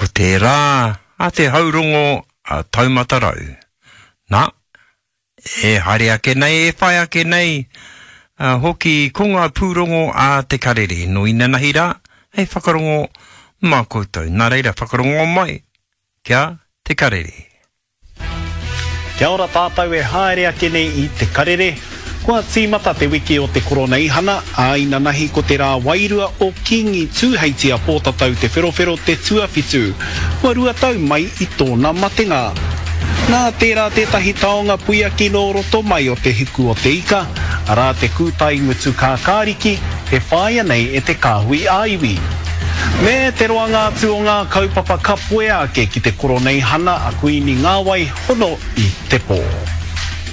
Ko te rā, a te haurongo a taumatarau. Nā, e haere ake nei, e whai ake nei, hoki ko ngā pūrongo a te karere. No ina nahi rā, e whakarongo mā koutou. Nā reira, whakarongo mai, kia te karere. Kia ora tātou e haere ake nei I te karere. Kua tīmata te wiki o te korona ihana, a ina nahi ko te rā wairua o Kingi tūheitia pōtatau te wherowhero te tuawhitu. Kua rua tau mai I tōna matenga. Nā tērā tētahi taonga puiaki no roto mai o te hiku o te ika, arā te kūtai ngutu kā kāriki, he whāia nei e te kāhui āiwi. Me te roa ngātu o ngā kaupapa ka poe ake ki te korona ihana a kuini ngāwai hono I te pō.